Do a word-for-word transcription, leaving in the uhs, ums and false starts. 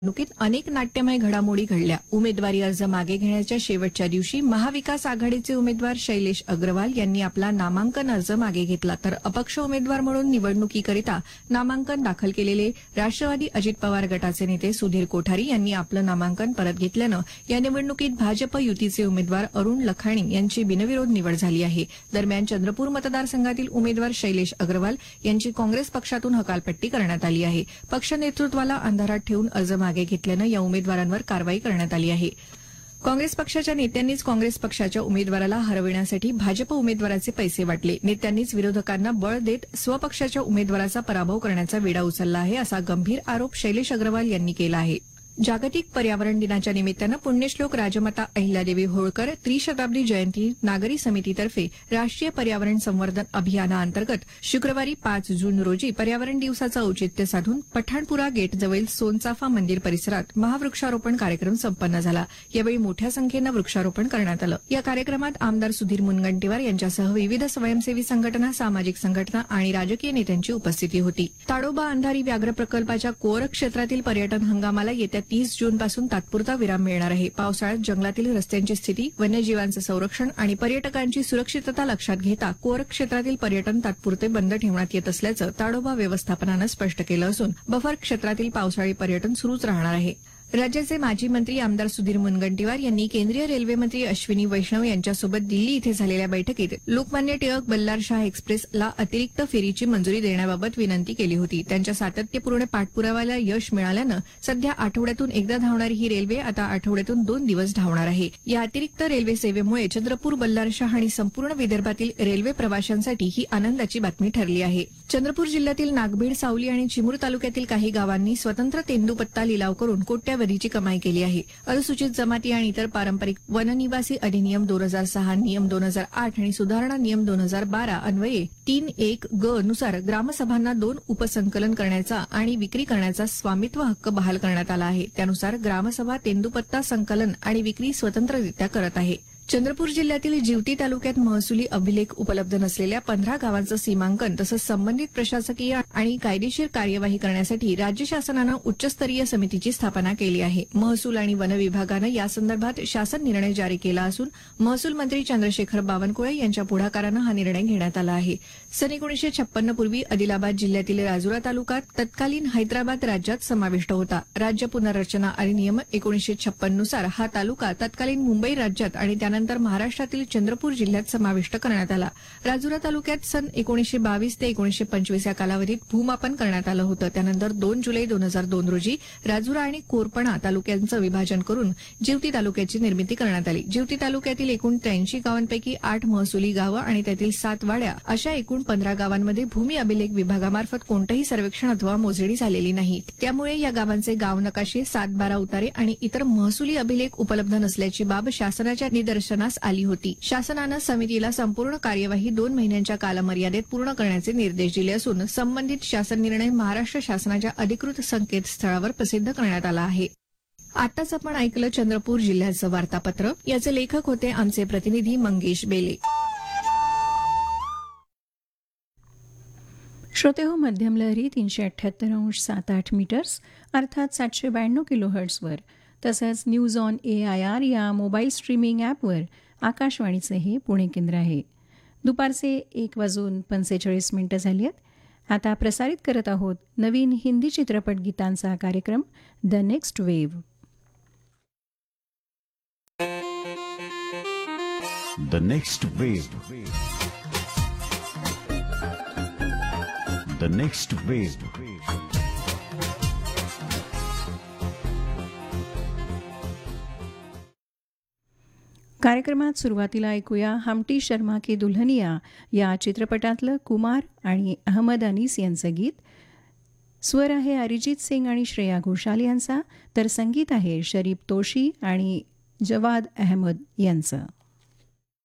निवडणुकीत अनेक नाट्यमय घडामोडी घडल्या. उमेदवारी अर्ज मागे घेण्याच्या शेवटच्या दिवशी महाविकास आघाडीचे उमेदवार शैलेश अग्रवाल यांनी आपला नामांकन अर्ज मागे घेतला, तर अपक्ष उमेदवार म्हणून निवडणुकीकरिता नामांकन दाखल केलेले राष्ट्रवादी अजित पवार गटाचे नेते सुधीर कोठारी यांनी आपलं नामांकन परत घेतल्यानं या निवडणुकीत भाजप युतीचे उमेदवार अरुण लखाणी यांची बिनविरोध निवड झाली आहे. दरम्यान चंद्रपूर मतदारसंघातील उमेदवार शैलेश अग्रवाल यांची काँग्रेस पक्षातून हकालपट्टी करण्यात आली आहे. पक्ष नेतृत्वाला अंधारात ठेवून अर्ज मागे घेतल्यानं या उमेदवारांवर कारवाई करण्यात आली आहे. काँग्रेस पक्षाच्या नेत्यांनीच काँग्रेस पक्षाच्या उमेदवाराला हरविण्यासाठी भाजप उमेदवाराचे पैसे वाटले. नेत्यांनीच विरोधकांना बळ देत स्वपक्षाच्या उमेदवाराचा पराभव करण्याचा वेढा उचलला आहे, असा गंभीर आरोप शैलेश अग्रवाल यांनी केला आहे. जागतिक पर्यावरण दिनाच्या निमित्तानं पुण्यश्लोक राजमाता अहिल्यादेवी होळकर त्रिशताब्दी जयंती नागरी समितीतर्फे राष्ट्रीय पर्यावरण संवर्धन अभियानाअंतर्गत शुक्रवारी पाच जून रोजी पर्यावरण दिवसाचं औचित्य साधून पठाणपुरा गेटजवळील सोनचाफा मंदिर परिसरात महावृक्षारोपण कार्यक्रम संपन्न झाला. यावेळी मोठ्या संख्येनं वृक्षारोपण करण्यात आलं. या कार्यक्रमात आमदार सुधीर मुनगंटीवार यांच्यासह विविध स्वयंसेवी संघटना, सामाजिक संघटना आणि राजकीय नेत्यांची उपस्थिती होती. ताडोबा अंधारी व्याघ्र प्रकल्पाच्या कोअर क्षेत्रातील पर्यटन हंगामाला येत्या तीस जून पासून तात्पुरता विराम मिळणार आहे. पावसाळ्यात जंगलातील रस्त्यांची स्थिती, वन्यजीवांचं संरक्षण आणि पर्यटकांची सुरक्षितता लक्षात घेता कोअर क्षेत्रातील पर्यटन तात्पुरते बंद ठेवण्यात येत असल्याचं ताडोबा व्यवस्थापनानं स्पष्ट केलं असून बफर क्षेत्रातील पावसाळी पर्यटन सुरूच राहणार आहे. राज्याचे माजी मंत्री आमदार सुधीर मुनगंटीवार यांनी केंद्रीय रेल्वे मंत्री अश्विनी वैष्णव यांच्यासोबत दिल्ली इथे झालेल्या बैठकीत लोकमान्य टिळक बल्लारशाह एक्सप्रेसला अतिरिक्त फेरीची मंजुरी देण्याबाबत विनंती केली होती. त्यांच्या सातत्यपूर्ण पाठपुराव्याला यश मिळाल्यानं सध्या आठवड्यातून एकदा धावणारी ही रेल्वे आता आठवड्यातून दोन दिवस धावणार आहे. या अतिरिक्त रेल्वे सेवेमुळे चंद्रपूर, बल्लारशाह आणि संपूर्ण विदर्भातील रेल्वे प्रवाशांसाठी ही आनंदाची बातमी ठरली आहे. चंद्रपूर जिल्ह्यातील नागभीड, सावली आणि चिमूर तालुक्यातील काही गावांनी स्वतंत्र तेंदूपत्ता लिलाव करून कोट्यावधीची कमाई केली आहे. अनुसूचित जमाती आणि इतर पारंपरिक वननिवासी अधिनियम दोन हजार सहा, नियम दोन हजार आठ आणि सुधारणा नियम दोन हजार बारा अन्वये तीन एक ग नुसार ग्रामसभांना दोन उपसंकलन करण्याचा आणि विक्री करण्याचा स्वामित्व हक्क बहाल करण्यात आला आहे. त्यानुसार ग्रामसभा तेंदूपत्ता संकलन आणि विक्री स्वतंत्ररित्या करत आहे. चंद्रपूर जिल्ह्यातील जिवती तालुक्यात महसुली अभिलेख उपलब्ध नसलेल्या पंधरा गावांचं सीमांकन तसंच संबंधित प्रशासकीय आणि कायदेशीर कार्यवाही करण्यासाठी राज्य शासनानं उच्चस्तरीय समितीची स्थापना केली आहे. महसूल आणि वन विभागानं यासंदर्भात शासन निर्णय जारी केला असून महसूल मंत्री चंद्रशेखर बावनकुळे यांच्या पुढाकारानं हा निर्णय घेण्यात आला आहे. सन एकोणीसशे छप्पन्न पूर्वी आदिलाबाद जिल्ह्यातील राजुरा तालुका तत्कालीन हैदराबाद राज्यात समाविष्ट होता. राज्य पुनर्रचना अधिनियम एकोणीसशे छप्पन्न नुसार हा तालुका तत्कालीन मुंबई राज्यात आणि त्यानंतर महाराष्ट्रातील चंद्रपूर जिल्ह्यात समाविष्ट करण्यात आला. राजुरा तालुक्यात सन एकोणीसशे बावीस ते एकोणीसशे पंचवीस या कालावधीत भूमापन करण्यात आलं होतं. त्यानंतर दोन जुलै दोन हजार दोन रोजी राजुरा आणि कोरपणा तालुक्यांचं विभाजन करून जिवती तालुक्याची निर्मिती करण्यात आली. जिवती तालुक्यातील एकूण त्र्याऐंशी गावांपैकी आठ महसुली गावं आणि त्यातील सात वाड्या अशा एकूण पंधरा गावांमध्ये भूमी अभिलेख विभागामार्फत कोणतंही सर्वेक्षण अथवा मोजणी झालेली नाही. त्यामुळे या गावांचे गाव नकाशे, सात बारा उतारे आणि इतर महसुली अभिलेख उपलब्ध नसल्याची बाब शासनाच्या निदर्शनास आली होती. शासनानं समितीला संपूर्ण कार्यवाही दोन महिन्यांच्या कालमर्यादेत पूर्ण करण्याचे निर्देश दिले असून संबंधित शासन निर्णय महाराष्ट्र शासनाच्या अधिकृत संकेतस्थळावर प्रसिद्ध करण्यात आला आहे. आताच आपण ऐकलं चंद्रपूर जिल्ह्याचं वार्तापत्र. याचे लेखक होते आमचे प्रतिनिधी मंगेश बेले. श्रोते हो, मध्यम लहरी तीनशे अठ्ठ्याहत्तर अंश सात आठ मीटर्स अर्थात सातशे ब्याण्णव किलो हर्ट्सवर तसंच news on A I R या मोबाईल स्ट्रीमिंग ॲपवर आकाशवाणीचं हे पुणे केंद्र आहे. दुपारचे एक वाजून पंचेचाळीस मिनिटं झाली आहेत. आता प्रसारित करत आहोत नवीन हिंदी चित्रपट गीतांचा कार्यक्रम the next wave. The next wave. The next wave. कार्यक्रमात सुरुवातीला ऐकूया हमटी शर्मा की दुल्हनिया या चित्रपटातलं कुमार आणि अहमद अनीस यांचं गीत. स्वर आहे अरिजित सिंग आणि श्रेया घोषाल यांचा, तर संगीत आहे शरीफ तोशी आणि जवाद अहमद यांचं.